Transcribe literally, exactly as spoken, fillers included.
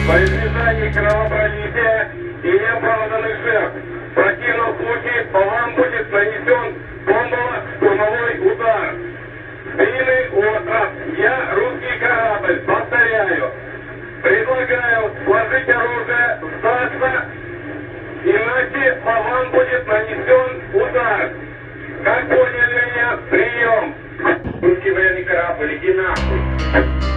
Во избежание кровопролития и неоправданных жертв. В противном случае по вам будет нанесен бомбово-штурмовой удар. Длинный остров. Я русский корабль. Повторяю. Предлагаю сложить оружие, сдаться, иначе по вам будет нанесен удар. Как поняли меня? Прием. Русский военный корабль, иди нахуй.